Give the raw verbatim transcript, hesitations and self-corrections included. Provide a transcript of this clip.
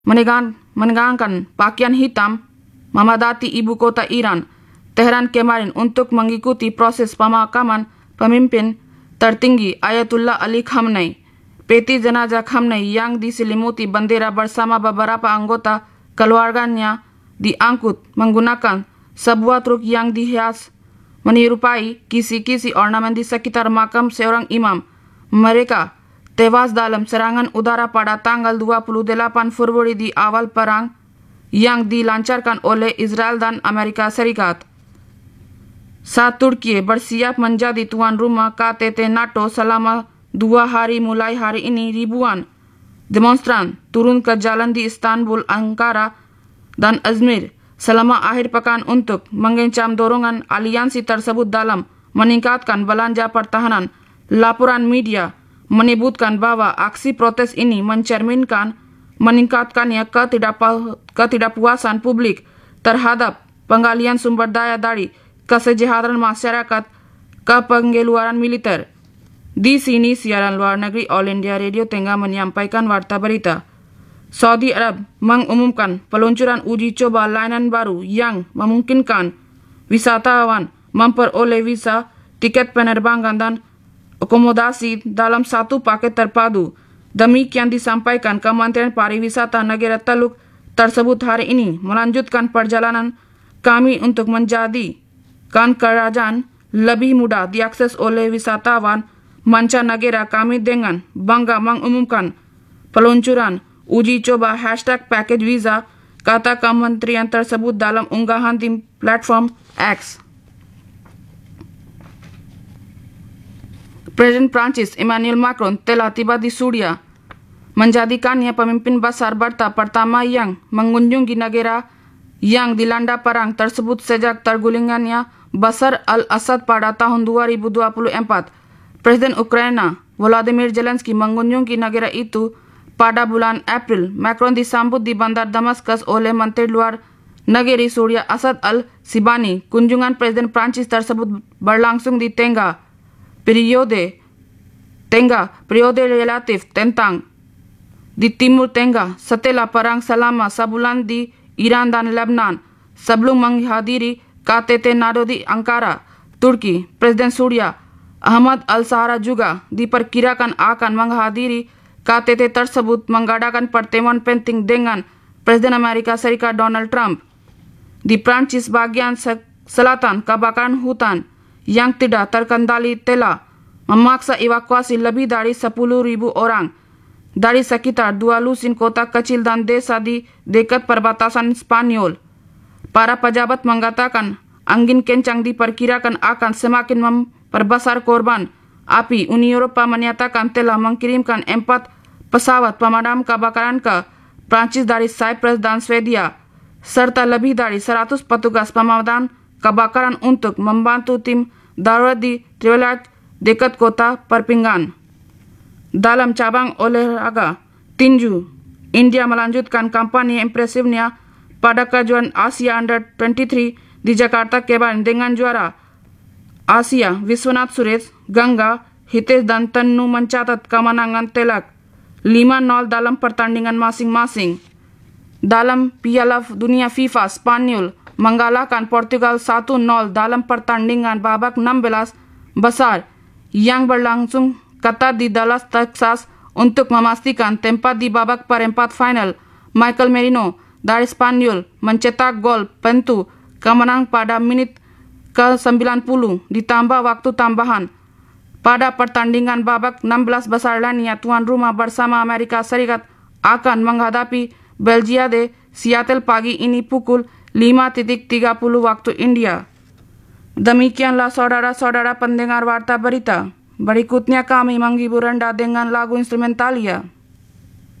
menegang, menegangkan pakaian hitam memadati ibu kota Iran, Teheran kemarin untuk mengikuti proses pemakaman pemimpin tertinggi Ayatullah Ali Khamenei. Peti jenazah Khamenei yang diselimuti bendera bersama beberapa anggota keluarganya diangkut menggunakan sebuah truk yang dihias menyerupai kisi-kisi ornamen di sekitar makam seorang imam. Mereka tewas dalam serangan udara pada tanggal dua puluh delapan Februari di awal perang yang dilancarkan oleh Israel dan Amerika Serikat. Saat Turki bersiap menjadi tuan rumah K T T NATO selama dua hari mulai hari ini, ribuan demonstran turun ke jalan di Istanbul, Ankara, dan Izmir selama akhir pekan untuk mengencam dorongan aliansi tersebut dalam meningkatkan belanja pertahanan. Laporan media menyebutkan bahwa aksi protes ini mencerminkan meningkatkannya ketidakpu- ketidakpuasan publik terhadap penggalian sumber daya dari kesejahteraan masyarakat ke pengeluaran militer. Di sini siaran luar negeri All India Radio tengah menyampaikan warta berita. Saudi Arab mengumumkan peluncuran uji coba layanan baru yang memungkinkan wisatawan memperoleh visa, tiket penerbangan dan akomodasi dalam satu paket terpadu. Demikian disampaikan Kementerian Pariwisata negara Teluk tersebut hari ini, melanjutkan perjalanan kami untuk menjadikan kerajaan lebih mudah diakses oleh wisatawan mancanegara. Kami dengan bangga mengumumkan peluncuran uji coba hashtag package visa, kata kementerian tersebut dalam unggahan di platform X. Presiden Prancis Emmanuel Macron telah tiba di Suriah, menjadikannya pemimpin besar Barat pertama yang mengunjungi negara yang dilanda perang tersebut sejak tergulingnya Bashar al-Assad pada tahun dua ribu dua puluh empat. Presiden Ukraina Volodymyr Zelensky mengunjungi negara itu pada bulan April. Macron disambut di Bandar Damaskus oleh Menteri Luar Negeri Suriah Asad al-Sibani. Kunjungan Presiden Prancis tersebut berlangsung di tengah periode tengah periode relatif tentang di Timur Tengah setelah perang selama sebulan di Iran dan Lebanon. Sebelum menghadiri K T T NATO di Ankara, Turki, Presiden Suriah Ahmad al-Shara juga diperkirakan akan menghadiri K T T tersebut, mengadakan pertemuan penting dengan Presiden Amerika Serikat Donald Trump. Di Prancis bagian selatan, kebakaran hutan yang tidak terkendali telah memaksa evakuasi lebih dari sepuluh ribu orang dari sekitar dua lusin kota kecil dan desa di dekat perbatasan Spanyol. Para pejabat mengatakan angin kencang diperkirakan akan semakin memperbesar korban api. Uni Eropa menyatakan telah mengirimkan empat pesawat pemadam kebakaran ke Prancis dari Cyprus dan Swedia, serta lebih dari seratus petugas pemadam kebakaran untuk membantu tim darurat di Trevelyan dekat kota Perpignan. Dalam cabang olahraga tinju, India melanjutkan kampanye impresifnya pada kejuaraan Asia Under dua puluh tiga di Jakarta kemarin dengan juara Asia Viswanath Suresh, Ganga, Hitesh dan Tanu mencatat kemenangan telak lima nol dalam pertandingan masing-masing. Dalam Piala Dunia FIFA, Spanyol mengalahkan Portugal satu nol dalam pertandingan babak enam belas besar yang berlangsung ketat di Dallas, Texas untuk memastikan tempat di babak perempat final. Michael Merino dari Spanyol mencetak gol penentu kemenang pada menit ke sembilan puluh ditambah waktu tambahan. Pada pertandingan babak enam belas besar lainnya, tuan rumah bersama Amerika Serikat akan menghadapi Belgia di Seattle pagi ini pukul lima tiga puluh waktu India. Demikianlah saudara-saudara pendengar warta berita. Berikutnya kami menghibur Anda dengan lagu instrumentalia.